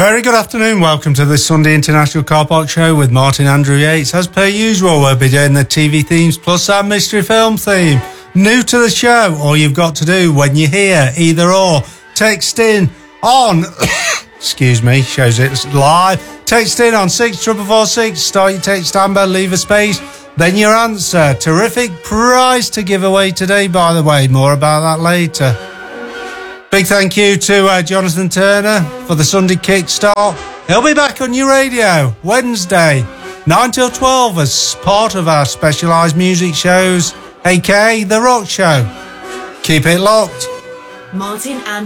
Very good afternoon. Welcome to this Sunday International Car Park Show with Martin Andrew Yates. As per usual, we'll be doing the TV themes plus our mystery film theme. New to the show, all you've got to do when you hear either or, text in on, excuse me, shows it's live. Text in on 64446, start your text Amber, leave a space, then your answer. Terrific prize to give away today, by the way. More about that later. Big thank you to Jonathan Turner for the Sunday Kickstart. He'll be back on your radio Wednesday, 9 till 12 as part of our specialised music shows, aka The Rock Show. Keep it locked. Martin and